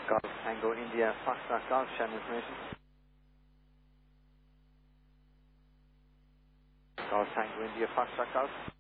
Golf Tango India Foxtrot Golf, Shannon information. Golf Tango India Foxtrot Golf.